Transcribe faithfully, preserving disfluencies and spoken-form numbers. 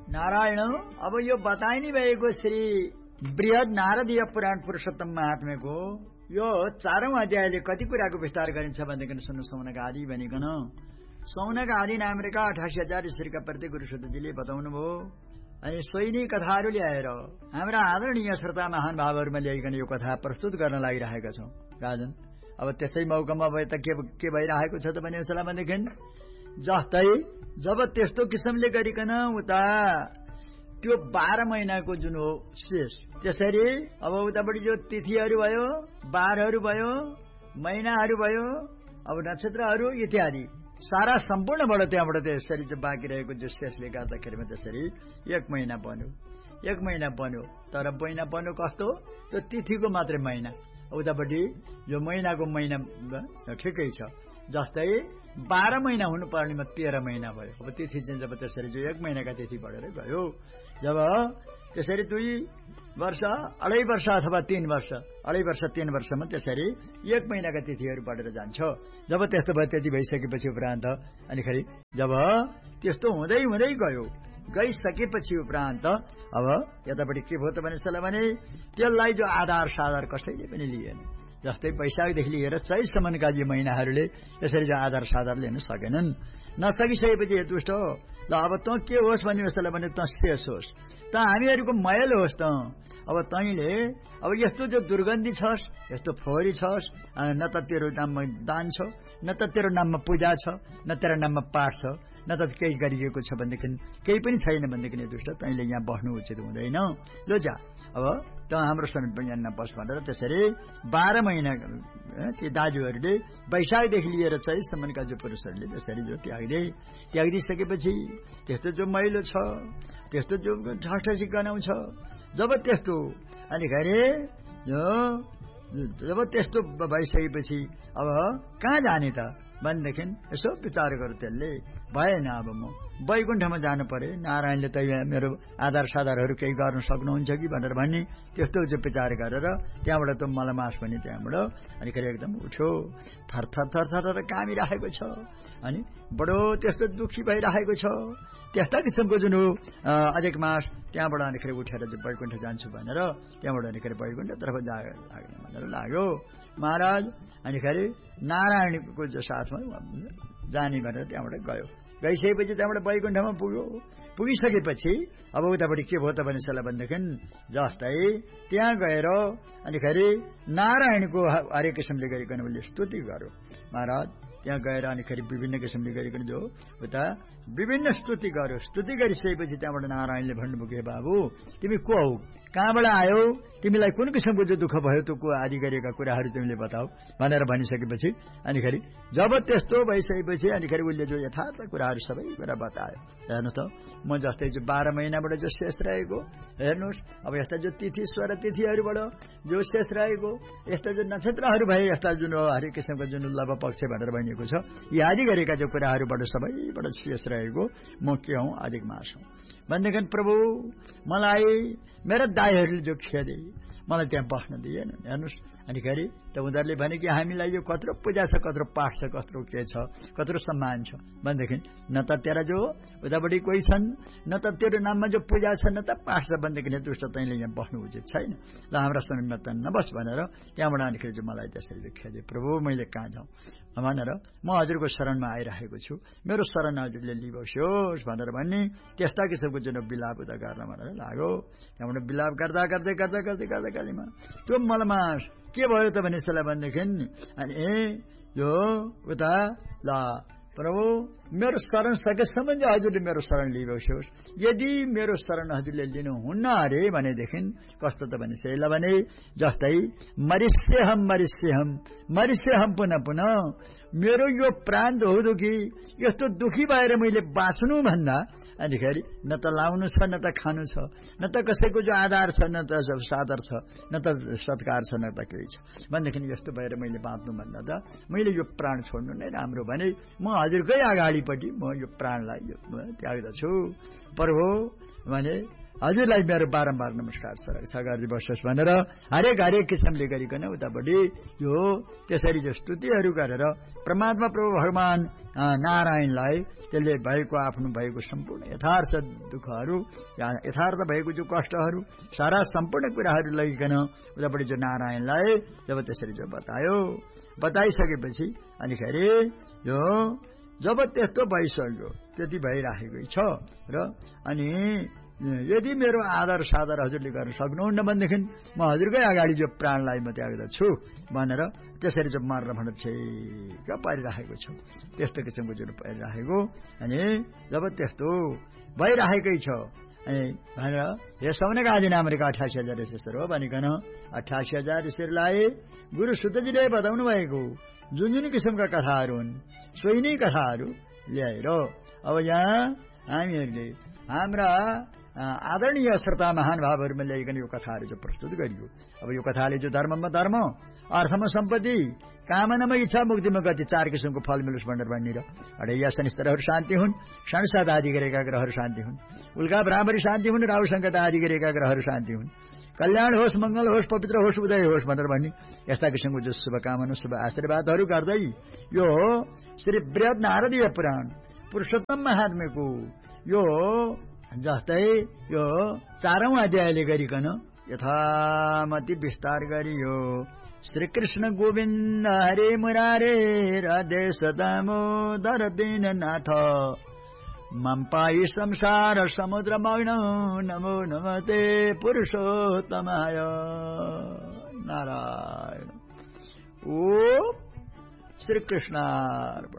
नारायण अब यो बताइनी भएको श्री बृहद नारदीय पुराण पुरुषोत्तम महात्म्यको यो चारौं अध्यायले कति कुराको विस्तार गरिन्छ भनेदेखि सुन्नु सौनक आदि भनिकन सौनक आदि नामका अठासी हजार ईश्वरका प्रति गुरुशुद्धजीले बताउनुभयो। अनि सोही नै कथाहरू ल्याएर हाम्रा आदरणीय श्रोता महान भावहरूमा ल्याइकन यो कथा प्रस्तुत गर्न लागिरहेका छौं। राजन अब त्यसै मौकामा भए त के के भइरहेको छ त भने यसलाई भनेदेखि जस्तै जब त्यस्तो किसिमले गरिकन उता त्यो बाह्र महिनाको जुन हो शेष त्यसरी अब उतापट्टि जो तिथिहरू भयो, बारहरू भयो, महिनाहरू भयो, अब नक्षत्रहरू इत्यादि सारा सम्पूर्णबाट त्यहाँबाट त्यसरी चाहिँ बाँकी रहेको जो शेषले गर्दाखेरिमा त्यसरी एक महिना बन्यो एक महिना बन्यो तर महिना बन्यो कस्तो त्यो तिथिको मात्रै महिना उतापट्टि जो महिनाको महिना ठिकै छ। जस्तै बाह्र महिना हुनुपर्नेमा तेह्र महिना भयो। अब तिथि चाहिँ जब त्यसरी जो एक महिनाका तिथि बढेर गयो जब त्यसरी दुई वर्ष अढाई वर्ष अथवा तीन वर्ष अढाई वर्ष तीन वर्षमा त्यसरी एक महिनाका तिथिहरू बढेर जान्छ। जब त्यस्तो भयो त्यति भइसकेपछि उपरान्त अनिखेरि जब त्यस्तो हुँदै हुँदै गयो गइसकेपछि उपरान्त अब यतापट्टि के भयो त भने यसलाई भने त्यसलाई जो आधार साधार कसैले पनि लिएन। जस्तै वैशाखदेखि लिएर चैतसम्मका जो महिनाहरूले यसरी जो आधार साधार लिन सकेनन्। नसकिसकेपछि हे दुष्ट ल अब त के होस् भन्ने यसलाई भने त शेष होस् त हामीहरूको मैल होस् त अब तैँले अब यस्तो जो दुर्गन्धी छस् यस्तो फोहोरी छस् न त तेरो नाममा दान छ न त तेरो नाममा पूजा छ न तेरो नाममा पाठ छ न त केही गरिएको छ भनेदेखि केही पनि छैन भनेदेखि दुष्ट तैँले यहाँ बस्नु उचित हुँदैन। लो जा अब त हाम्रो शरण पनि यहाँ नपस् भनेर त्यसरी बाह्र महिना ती दाजुहरूले वैशाखदेखि लिएर चैतसम्मका जो पुरुषहरूले त्यसरी जो त्याग्दै त्यागिदिसकेपछि त्यस्तो जो मैलो छ त्यस्तो जो ठसठसी गनाउँछ जब त्यस्तो अनिखेरि जो जब त्यस्तो भइसकेपछि अब कहाँ जाने त भनेदेखि यसो विचार गरौँ त्यसले भएन अब म वैकुण्ठमा जानु पर्यो नारायणले त मेरो आधार साधारहरू केही गर्न सक्नुहुन्छ कि भनेर भन्ने त्यस्तो जो विचार गरेर त्यहाँबाट त मलमास पनि त्यहाँबाट अनिखेरि एकदम उठ्यो थरथर थरथर कामिरहेको छ अनि बडो त्यस्तो दुखी भइरहेको छ। त्यस्ता किसिमको जुन हो अधिक मास त्यहाँबाट अनिखेरि उठेर चाहिँ वैकुण्ठ जान्छु भनेर त्यहाँबाट अनिखेरि वैकुण्ठतर्फ लाग्ने भनेर लाग्यो महाराज। अनिखेरि नारायणको जो साथमा जाने भनेर त्यहाँबाट गयो। गइसकेपछि त्यहाँबाट वैकुण्ठमा पुग्यो। पुगिसकेपछि अब उतापट्टि के भयो त भने सल्लाह भनेदेखि जस्तै त्यहाँ गएर अनिखेरि नारायणको हरेक किसिमले गरिकन उसले स्तुति गर्यो। महाराज त्यहाँ गएर अनिखेरि विभिन्न किसिमले गरिकन जो उता विभिन्न स्तुति गर्यो। स्तुति गरिसकेपछि त्यहाँबाट नारायणले भन्नुभयो हे बाबु तिमी को हौ, कहाँबाट आयो, तिमीलाई कुन किसिमको जो दुःख भयो त्यो को आदि गरेका कुराहरू तिमीले बताऊ भनेर भनिसकेपछि अनिखेरि जब त्यस्तो भइसकेपछि अनिखेरि उसले जो यथार्थ कुराहरू सबै कुरा बतायो। हेर्नु त म जस्तै जो बाह्र महिनाबाट जो शेष रहेको हेर्नुहोस् अब यस्ता जो तिथि स्वर तिथिहरूबाट जो शेष रहेको यस्ता जो नक्षत्रहरू भए यस्ता जुन हरेक किसिमको जुन लभ पक्ष भनेर भनिएको छ यी आदि गरेका जो कुराहरूबाट सबैबाट शेष रहेको म के हौ अधिक मास हौ भनेदेखि प्रभु मलाई मेरा दाइहरूले जो खेदे मलाई त्यहाँ बस्न दिएन। हेर्नुहोस् अनिखेरि त उनीहरूले भने कि हामीलाई यो कत्रो पूजा छ कत्रो पाठ छ कत्रो के छ कत्रो सम्मान छ भनेदेखि न त तेरा जो उतापट्टि कोही छन् न त तेरो नाममा जो पूजा छ न त पाठ छ भनेदेखि दुष्ट तैँले यहाँ बस्नु उचित छैन ल हाम्रा शरणमा त नबस भनेर त्यहाँबाट अनिखेरि चाहिँ मलाई त्यसरी खेदे। प्रभु मैले कहाँ जाउँ भनेर म हजुरको शरणमा आइरहेको छु मेरो शरण हजुरले लिबोस् भनेर भन्ने त्यस्ता किसिमको जुन बिलाप उता गर्न भनेर लाग्यो। त्यहाँबाट बिलाप गर्दा गर्दै गर्दा गर्दै गर्दा गालीमा त्यो मलमास के भयो त भने यसलाई भनेदेखि अनि ए यो उता ल प्रभु मेरो शरण सकेसम्म चाहिँ हजुरले मेरो शरण लिबोस्। यदि मेरो शरण हजुरले लिनुहुन्न अरे भनेदेखि कस्तो त भने ल भने जस्तै मरिष्यहम मरिष्यहम मरिष्यहम पुनः पुनः मेरो यो प्राण धोदुखी यस्तो दुखी भएर मैले बाँच्नु भन्दा अनिखेरि न त लाउनु छ न त खानु छ न त कसैको जो आधार छ न त सादर छ न त सत्कार छ न त केही छ भनेदेखि यस्तो भएर मैले बाँच्नु भन्दा त मैले यो प्राण छोड्नु नै राम्रो भने म हजुरकै अगाडि भोलिपट्टि म यो प्राणलाई यो त्याग्दछु। प्रभु भने हजुरलाई मेरो बारम्बार नमस्कार छ रक्षा गर्दै बसोस् भनेर हरेक हरेक किसिमले गरिकन उतापट्टि यो त्यसरी जो स्तुतिहरू गरेर परमात्मा प्रभु भगवान नारायणलाई त्यसले भएको आफ्नो भएको सम्पूर्ण यथार्थ दुःखहरू यथार्थ भएको जो कष्टहरू सारा सम्पूर्ण कुराहरू लगिकन उतापट्टि जो नारायणलाई जब त्यसरी जो बतायो बताइसकेपछि अनिखेरि यो जब त्यस्तो भइसक्यो त्यति भइराखेकै छ र अनि यदि मेरो आदर सादर हजुरले गर्न सक्नुहुन्न भनेदेखि म हजुरकै अगाडि जो प्राणलाई म त्याग्दछु भनेर त्यसरी जो मर्न भनेर ठिक परिराखेको छु। त्यस्तो किसिमको जुन परिराखेको अनि जब त्यस्तो भइराखेकै छ अनि भनेर हे सौनक आदि नामरेका अठासी हजार ऋषिहरू हो भनिकन अठासी हजार ऋषिहरूलाई गुरु सुतजीले बताउनु भएको जुन जुन किसिमका कथाहरू हुन् सोही नै कथाहरू ल्याएर अब यहाँ हामीहरूले हाम्रा आदरणीय श्रोता महानुभावहरूमा ल्याइकन यो कथाहरू जो प्रस्तुत गरियो। अब यो कथाले जो धर्ममा धर्म अर्थमा सम्पत्ति कामनामा इच्छा मुक्तिमा गति चार किसिमको फल मिलोस् भनेर भनिर अढैया शनिस्तरहरू शान्ति हुन्, षणसाद आदि गरेका ग्रहहरू शान्ति हुन्, उल्का भ्रामरी शान्ति हुन्, राहु सङ्कट आदि गरेका ग्रहहरू शान्ति हुन्, कल्याण होस्, मंगल होस्, पवित्र होस्, उदय होस् भनेर भनी यस्ता किसिमको जो शुभकामना शुभ आशीर्वादहरू गर्दै यो श्री बृहद नारदीय पुराण पुरुषोत्तम महात्म्यको यो जस्तै यो चारौं अध्यायले गरिकन यथामति विस्तार गरियो। श्री कृष्ण गोविन्द हरे मुरारे राधे सदामोदर दीननाथ मम पाहि संसार समुद्र मग्न नमो नमते पुरुषोत्तमाय नारायण। ओ श्री कृष्ण।